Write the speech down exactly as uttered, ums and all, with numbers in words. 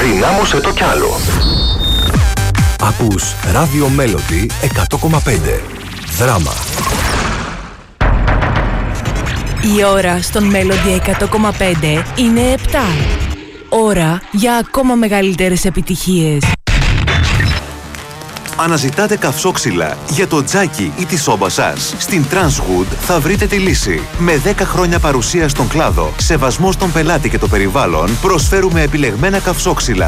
Δυνάμωσε το κι άλλο. Ακούς Radio Melody εκατό κόμμα πέντε. Δράμα. Η ώρα στον Melody εκατό κόμμα πέντε είναι επτά. Ώρα για ακόμα μεγαλύτερες επιτυχίες. Αναζητάτε καυσόξυλα για το τζάκι ή τη σόμπα σας? Στην Transwood θα βρείτε τη λύση. Με δέκα χρόνια παρουσία στον κλάδο, σεβασμό στον πελάτη και το περιβάλλον, προσφέρουμε επιλεγμένα καυσόξυλα